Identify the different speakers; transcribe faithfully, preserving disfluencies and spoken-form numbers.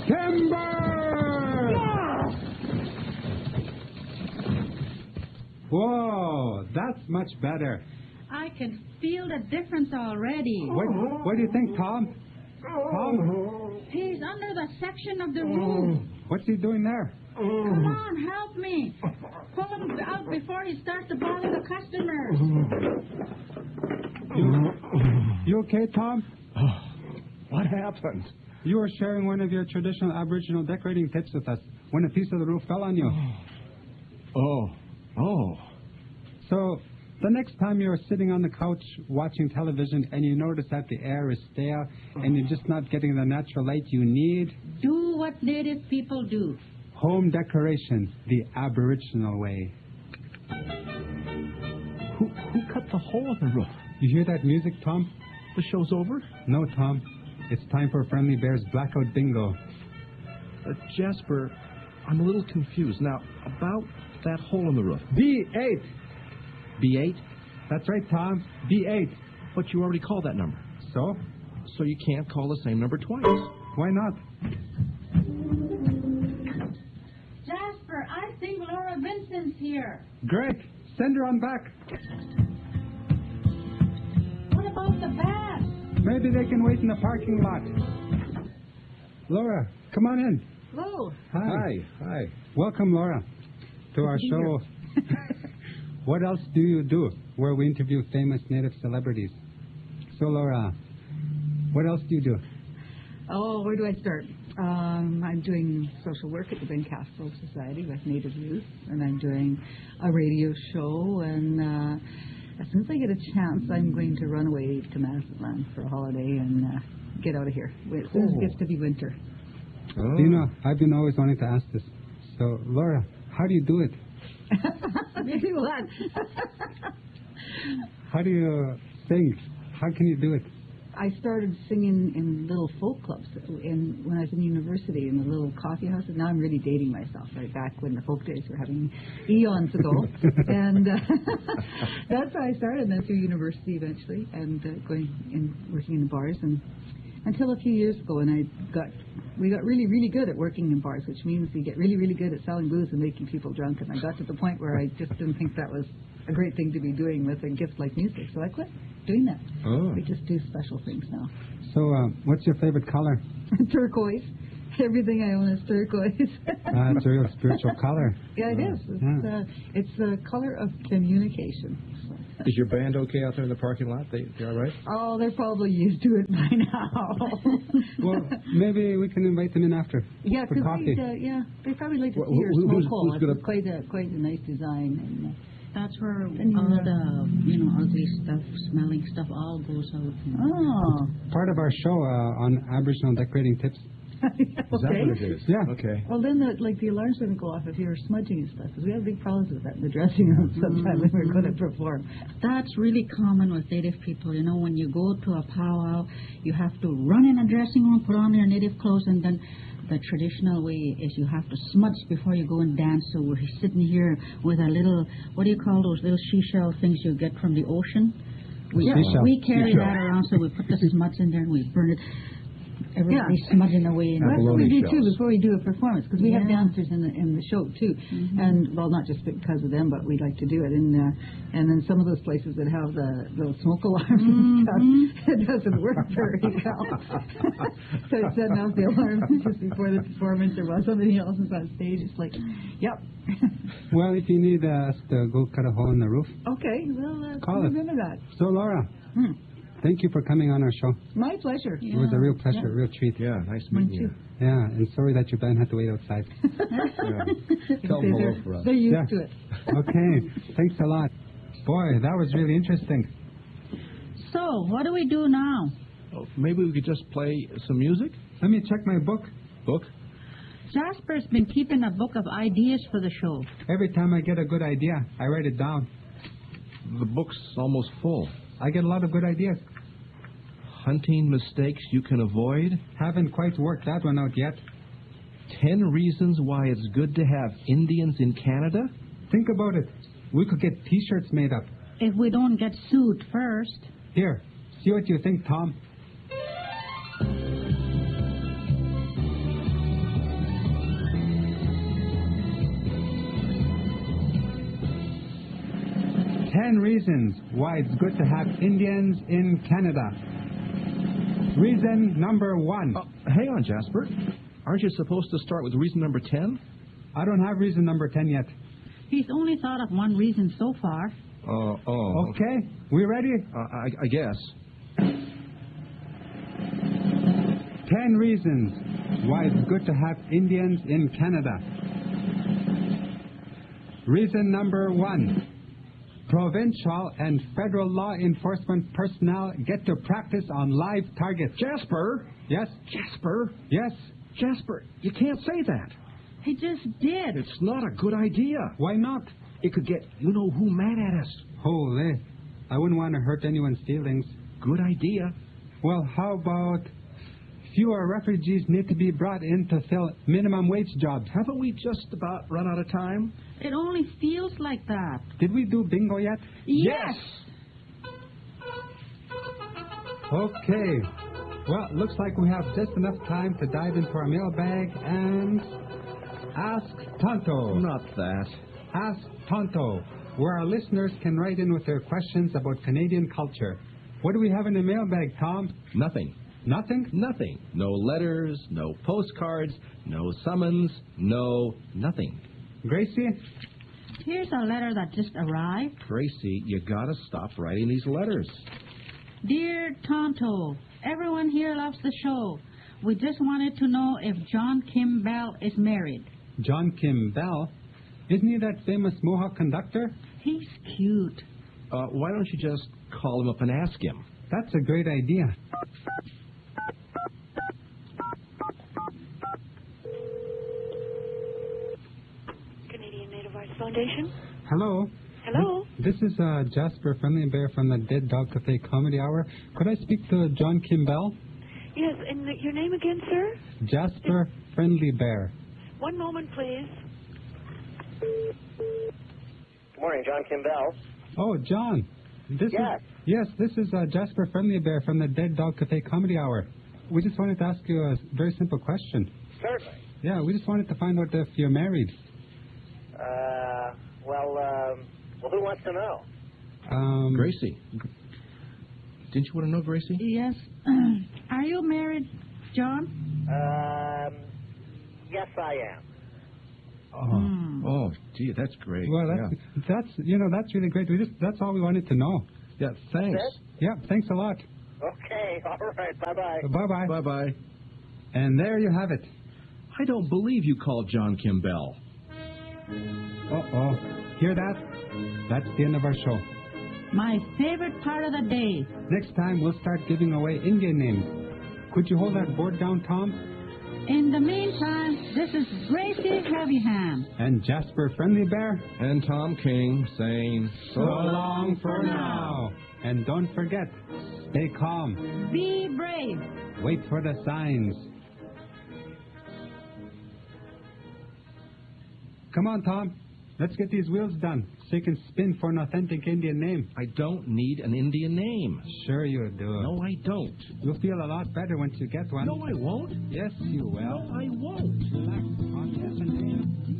Speaker 1: Timber! Whoa, that's much better.
Speaker 2: I can feel the difference already.
Speaker 1: What, what do you think, Tom? Tom?
Speaker 2: He's under the section of the roof.
Speaker 1: What's he doing there?
Speaker 2: Come on, help me. Pull him out before he starts to bother the customers.
Speaker 1: You, you okay, Tom?
Speaker 3: What happened?
Speaker 1: You were sharing one of your traditional Aboriginal decorating tips with us when a piece of the roof fell on you.
Speaker 3: Oh. Oh.
Speaker 1: So, the next time you're sitting on the couch watching television and you notice that the air is stale and you're just not getting the natural light you need,
Speaker 2: do what native people do.
Speaker 1: Home decoration, the Aboriginal way.
Speaker 3: Who, who cut the hole in the roof?
Speaker 1: You hear that music, Tom?
Speaker 3: The show's over?
Speaker 1: No, Tom. It's time for Friendly Bear's Blackout Bingo.
Speaker 3: Uh, Jasper, I'm a little confused. Now, about that hole in the roof.
Speaker 1: B eight.
Speaker 3: B eight?
Speaker 1: That's right, Tom. B eight.
Speaker 3: But you already called that number.
Speaker 1: So?
Speaker 3: So you can't call the same number twice.
Speaker 1: Why not?
Speaker 2: Jasper, I think Laura Vincent's here.
Speaker 1: Great. Send her on back.
Speaker 2: What about the band?
Speaker 1: Maybe they can wait in the parking lot. Laura, come on in.
Speaker 2: Hello.
Speaker 1: Hi.
Speaker 3: Hi. Hi.
Speaker 1: Welcome, Laura, to our show. What else do you do? Where we interview famous native celebrities. So, Laura, what else do you do?
Speaker 4: Oh, where do I start? Um, I'm doing social work at the Ben Castro Society with Native Youth, and I'm doing a radio show, and uh, as soon as I get a chance, I'm going to run away to Mazatlan for a holiday and uh, get out of here. As soon as it gets to be winter.
Speaker 1: Oh. You know, I've been always wanting to ask this. So, Laura, how do you do it?
Speaker 4: Maybe what?
Speaker 1: How do you sing? How can you do it?
Speaker 4: I started singing in little folk clubs in, when I was in university in the little coffee houses. Now I'm really dating myself, right back when the folk days were having eons ago. and uh, that's how I started. And then through university eventually, and uh, going and working in the bars, and until a few years ago, and I got we got really, really good at working in bars, which means we get really, really good at selling booze and making people drunk. And I got to the point where I just didn't think that was a great thing to be doing with a gift like music, so I quit doing that.
Speaker 1: Oh.
Speaker 4: We just do special things now.
Speaker 1: So, uh, what's your favorite color?
Speaker 4: Turquoise. Everything I own is turquoise.
Speaker 1: uh, it's a real spiritual color.
Speaker 4: Yeah, it is. It's,
Speaker 1: Yeah.
Speaker 4: uh, it's the color of communication.
Speaker 3: Is your band okay out there in the parking lot? They, they all right?
Speaker 4: Oh, they're probably used to it by now.
Speaker 1: Well, maybe we can invite them in after
Speaker 4: yeah,
Speaker 1: for
Speaker 4: because
Speaker 1: coffee.
Speaker 4: uh, yeah, they probably like to
Speaker 3: Well,
Speaker 4: see your
Speaker 3: who-
Speaker 4: smoke
Speaker 3: who's-
Speaker 4: hole.
Speaker 3: who's gonna-
Speaker 4: It's quite a quite a nice design. And, uh,
Speaker 2: That's where
Speaker 4: And,
Speaker 2: all
Speaker 4: uh,
Speaker 2: the, you know, ugly stuff, smelling stuff, all goes out.
Speaker 4: oh,
Speaker 1: Part of our show uh, on Aboriginal decorating tips.
Speaker 4: okay.
Speaker 3: Is that what it is?
Speaker 1: Yeah.
Speaker 3: Okay.
Speaker 4: Well, then, the, like, the alarm's going to go off if you're smudging and stuff, because we have big problems with that in the dressing room sometimes when we're going to perform.
Speaker 2: That's really common with native people. You know, when you go to a powwow, you have to run in a dressing room, put on your native clothes, and then the traditional way is you have to smudge before you go and dance. So we're sitting here with a little, what do you call those little seashell things you get from the ocean? We,
Speaker 1: Seashell.
Speaker 2: we carry
Speaker 1: Seashell.
Speaker 2: that around, so we put the smudge in there and we burn it. Everybody's
Speaker 4: Yeah.
Speaker 2: smudging away. And
Speaker 4: Well, that's what we do
Speaker 3: Abalone
Speaker 4: too
Speaker 3: shells.
Speaker 4: before we do a performance, because we have
Speaker 2: Yeah.
Speaker 4: dancers in the in the show too,
Speaker 2: Mhm.
Speaker 4: and well, not just because of them, but we like to do it. And uh, and then some of those places that have the little smoke alarms and stuff, it doesn't work very well. So setting off the alarm just before the performance, or while somebody else is on stage, it's like, yep.
Speaker 1: Well, if you need uh, us to go cut a hole in the roof.
Speaker 4: Okay, well, uh,
Speaker 1: Call us.
Speaker 4: remember that.
Speaker 1: So, Laura,
Speaker 4: Hmm.
Speaker 1: thank you for coming on our show.
Speaker 4: My pleasure.
Speaker 1: It was a real pleasure, a real treat.
Speaker 3: Yeah, nice
Speaker 4: Mine
Speaker 3: meeting you.
Speaker 4: too.
Speaker 1: Yeah, and sorry that your band had to wait outside.
Speaker 3: Yeah. Tell them
Speaker 4: they're,
Speaker 3: hello for us.
Speaker 4: they're used
Speaker 1: Yeah.
Speaker 4: to it.
Speaker 1: Okay, thanks a lot. Boy, that was really interesting.
Speaker 2: So, what do we do now?
Speaker 3: Oh, maybe we could just play some music?
Speaker 1: Let me check my book.
Speaker 3: Book?
Speaker 2: Jasper's been keeping a book of ideas for the show.
Speaker 1: Every time I get a good idea, I write it down.
Speaker 3: The book's almost full.
Speaker 1: I get a lot of good ideas.
Speaker 3: Hunting mistakes you can avoid.
Speaker 1: Haven't quite worked that one out yet.
Speaker 3: Ten reasons why it's good to have Indians in Canada.
Speaker 1: Think about it. We could get T-shirts made up.
Speaker 2: If we don't get sued first.
Speaker 1: Here, see what you think, Tom. Ten reasons why it's good to have Indians in Canada. Reason number one.
Speaker 3: Uh, hang on, Jasper. Aren't you supposed to start with reason number ten?
Speaker 1: I don't have reason number ten yet.
Speaker 2: He's only thought of one reason so far.
Speaker 3: Uh, oh.
Speaker 1: Okay, we ready?
Speaker 3: Uh, I, I guess.
Speaker 1: Ten reasons why it's good to have Indians in Canada. Reason number one. Provincial and federal law enforcement personnel get to practice on live targets.
Speaker 3: Jasper!
Speaker 1: Yes?
Speaker 3: Jasper!
Speaker 1: Yes?
Speaker 3: Jasper, you can't say that.
Speaker 2: He just did.
Speaker 3: It's not a good idea.
Speaker 1: Why not?
Speaker 3: It could get you-know-who mad at us.
Speaker 1: Holy. I wouldn't want to hurt anyone's feelings.
Speaker 3: Good idea.
Speaker 1: Well, how about fewer refugees need to be brought in to fill minimum wage jobs?
Speaker 3: Haven't we just about run out of time?
Speaker 2: It only feels like that.
Speaker 1: Did we do bingo yet?
Speaker 2: Yes.
Speaker 1: Okay. Well, looks like we have just enough time to dive into our mailbag and ask Tonto.
Speaker 3: Not that.
Speaker 1: Ask Tonto, where our listeners can write in with their questions about Canadian culture. What do we have in the mailbag, Tom?
Speaker 3: Nothing.
Speaker 1: Nothing?
Speaker 3: Nothing. No letters, no postcards, no summons, no nothing.
Speaker 1: Gracie?
Speaker 2: Here's a letter that just arrived.
Speaker 3: Gracie, you gotta stop writing these letters.
Speaker 2: Dear Tonto, everyone here loves the show. We just wanted to know if John Kim Bell is married.
Speaker 1: John Kim Bell? Isn't he that famous Mohawk conductor?
Speaker 2: He's cute.
Speaker 3: Uh, why don't you just call him up and ask him?
Speaker 1: That's a great idea.
Speaker 5: Canadian Native Arts Foundation.
Speaker 1: Hello.
Speaker 5: Hello.
Speaker 1: This is uh, Jasper Friendly Bear from the Dead Dog Cafe Comedy Hour. Could I speak to John Kim Bell?
Speaker 5: Yes, and the, your name again, sir?
Speaker 1: Jasper Friendly Bear.
Speaker 5: One moment, please.
Speaker 6: Good morning, John Kim Bell.
Speaker 1: Oh, John. This
Speaker 6: Yes.
Speaker 1: Is, yes, this is uh, Jasper Friendly Bear from the Dead Dog Cafe Comedy Hour. We just wanted to ask you a very simple question.
Speaker 6: Certainly.
Speaker 1: Yeah, we just wanted to find out if you're married.
Speaker 6: Uh, well, um, well, who wants to know?
Speaker 1: Um,
Speaker 3: Gracie. Didn't you want to know, Gracie?
Speaker 2: Yes. Are you married, John?
Speaker 6: Um, yes, I am.
Speaker 1: Oh.
Speaker 2: Hmm.
Speaker 3: Oh, gee, that's great.
Speaker 1: Well, that's,
Speaker 3: yeah.
Speaker 1: that's, you know, that's really great. We just, that's all we wanted to know.
Speaker 3: yeah, thanks.
Speaker 6: That's
Speaker 1: Yeah, thanks a lot.
Speaker 6: Okay, all right, bye-bye.
Speaker 1: Bye-bye.
Speaker 3: Bye-bye.
Speaker 1: And there you have it.
Speaker 3: I don't believe you called John Kim Bell.
Speaker 1: Uh-oh. Hear that? That's the end of our show.
Speaker 2: My favorite part of the day.
Speaker 1: Next time, we'll start giving away Indian names. Could you hold that board down, Tom?
Speaker 2: In the meantime, this is Gracie Heavyham.
Speaker 1: And Jasper Friendly Bear?
Speaker 3: And Tom King saying,
Speaker 1: So long for now. And don't forget, stay calm.
Speaker 2: Be brave.
Speaker 1: Wait for the signs. Come on, Tom. Let's get these wheels done so you can spin for an authentic Indian name.
Speaker 3: I don't need an Indian name.
Speaker 1: Sure you do.
Speaker 3: No, I don't.
Speaker 1: You'll feel a lot better once you get one.
Speaker 3: No, I won't.
Speaker 1: Yes, you will.
Speaker 3: No, I won't.
Speaker 1: Relax. On to the name.